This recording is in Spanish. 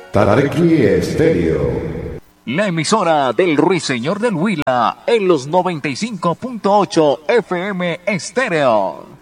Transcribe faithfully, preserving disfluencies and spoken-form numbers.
Tarqui Estéreo. La emisora del Ruiseñor del Huila en los noventa y cinco punto ocho F M Estéreo.